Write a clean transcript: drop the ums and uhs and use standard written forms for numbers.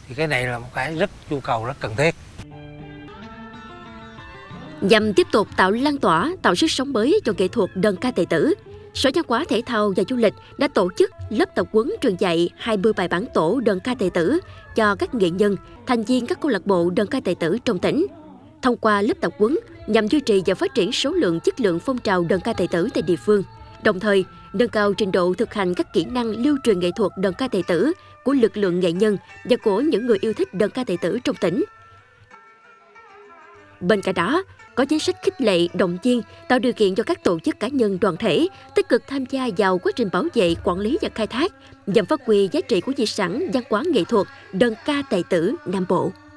Thì cái này là một cái nhu cầu rất cần thiết. Nhằm tiếp tục tạo lan tỏa, tạo sức sống mới cho nghệ thuật đơn ca tài tử, Sở Văn hóa Thể thao và Du lịch đã tổ chức lớp tập huấn truyền dạy 20 bài bản tổ đơn ca tài tử cho các nghệ nhân, thành viên các câu lạc bộ đơn ca tài tử trong tỉnh. Thông qua lớp tập huấn nhằm duy trì và phát triển số lượng chất lượng phong trào đơn ca tài tử tại địa phương, đồng thời nâng cao trình độ thực hành các kỹ năng lưu truyền nghệ thuật đơn ca tài tử của lực lượng nghệ nhân và của những người yêu thích đơn ca tài tử trong tỉnh. Bên cạnh đó, có chính sách khích lệ, động viên, tạo điều kiện cho các tổ chức cá nhân đoàn thể tích cực tham gia vào quá trình bảo vệ, quản lý và khai thác nhằm phát huy giá trị của di sản văn hóa nghệ thuật đơn ca tài tử Nam Bộ.